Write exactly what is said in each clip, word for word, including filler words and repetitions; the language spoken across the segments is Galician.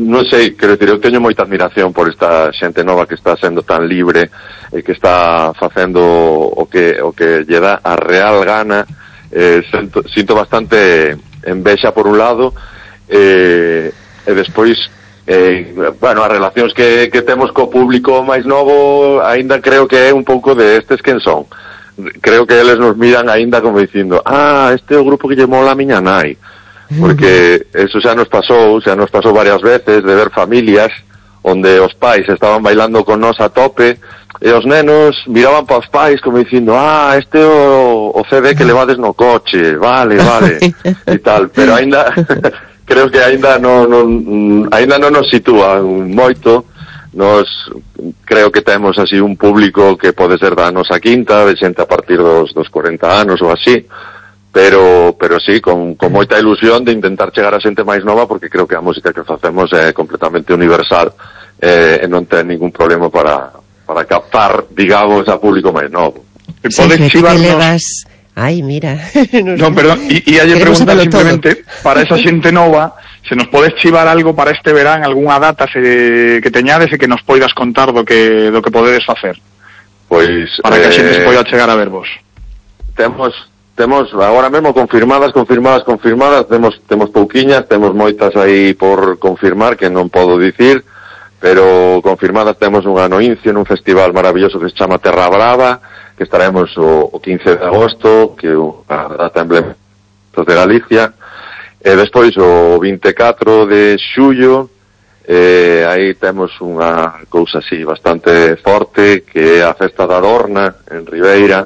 non sei, quero dicir, eu teño moita admiración por esta xente nova que está sendo tan libre e que está facendo o que o que lle dá a real gana. Eh, sinto, sinto bastante envexa por un lado, eh, e despois eh, bueno, as relacións que, que temos co público máis novo aínda creo que é un pouco de estes quen son. Creo que eles nos miran aínda como dicindo, ah, este é o grupo que lle mola a miña nai, porque eso xa nos pasou, xa nos pasou varias veces de ver familias onde os pais estaban bailando con nós a tope e os nenos miraban para os pais como dicindo, ah, este é o, o C D que levades no coche, vale, vale, e tal, pero aínda creo que aínda non, non aínda non nos sitúan moito. Nos creo que temos así un público que pode ser da nosa quinta, de xente a partir dos, dos corenta anos ou así, pero pero sí, con, con moita ilusión de intentar chegar a xente máis nova, porque creo que a música que facemos é completamente universal eh, e non ten ningún problema para, para captar, digamos, a público máis novo. Sí, podes chivarnos... Ai, mira. Non, perdón, e ia lle preguntar simplemente todo. Para esa xente nova, se nos podes chivar algo para este verán, algunha data se, que teñades e que nos poidas contar do que do que podedes facer. Pois para que a xente eh, se poida chegar a vervos. Temos temos agora mesmo confirmadas, confirmadas, confirmadas, temos temos pouquiñas, temos moitas aí por confirmar que non podo dicir, pero confirmadas temos unha no Incio nun festival maravilloso que se chama Terra Brava, que estaremos o, o quince de agosto, que é a data emblema de Galicia, e despois o vinte e catro de xullo, eh, aí temos unha cousa así bastante forte, que é a Festa da Dorna en Ribeira,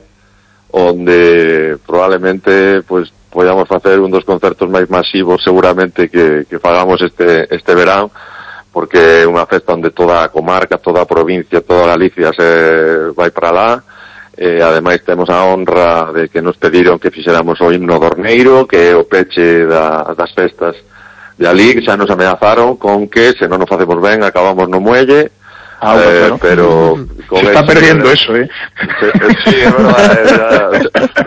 onde probablemente pues podamos facer un dos concertos máis masivos seguramente que, que fagamos este, este verán, porque é unha festa onde toda a comarca, toda a provincia, toda Galicia se vai para lá. Eh, ademais temos a honra de que nos pediron que fixéramos o himno dorneiro, que é o peche da, das festas de alí, que xa nos ameazaron con que se non nos facemos ben acabamos no muelle. Ah, eh, pero se está perdiendo eso, eh se, sí, é verdad,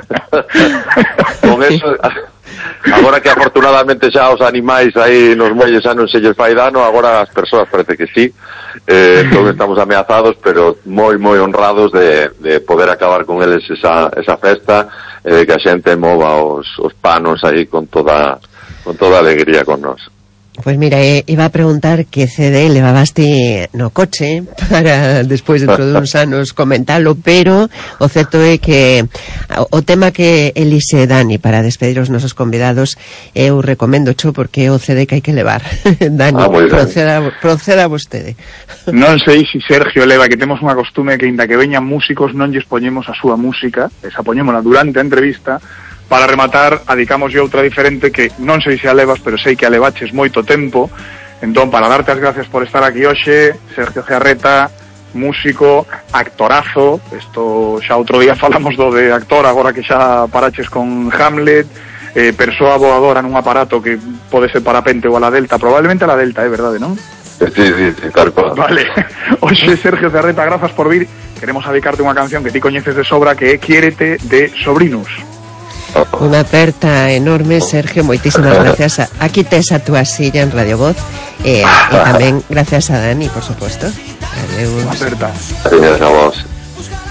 con eso agora que afortunadamente xa os animais aí nos muelles xa non se lles fai dano, agora as persoas parece que sí. Eh, entón estamos ameazados, pero moi moi honrados de, de poder acabar con eles esa, esa festa, e eh, que a xente mova os, os panos aí con toda con toda alegría con nós. Pois mira, eh, iba a preguntar que C D levabaste no coche para despois dentro de uns anos comentalo, pero o certo é que o tema que elixe Dani para despedir os nosos convidados eu recomendo cho porque é o C D que hai que levar. Dani, ah, proceda, proceda vostede. Non sei se Sergio leva, que temos unha costume que inda que veñan músicos non lles poñemos a súa música, esa poñémola durante a entrevista. Para rematar, adicamos yo outra diferente que non sei se a levas, pero sei que a levaches moito tempo. Entón, para darte as gracias por estar aquí hoxe, Sergio Cearreta, músico, actorazo, isto xa outro día falamos do de actor, agora que xa paraches con Hamlet, eh, persoa voadora nun aparato que pode ser parapente ou a la Delta, probablemente a la Delta, é verdade, non? Sí, sí, sí, tal cual. Vale, hoxe Sergio Cearreta, grazas por vir, queremos dedicarte unha canción que ti coñeces de sobra, que é Quiérete, de Sobrinus. Unha aperta enorme, Sergio, moitísimas gracias. Aquí tes a túa silla en Radio Voz, e, e tamén gracias a Dani, por suposto. Unha aperta. Gracias a vos.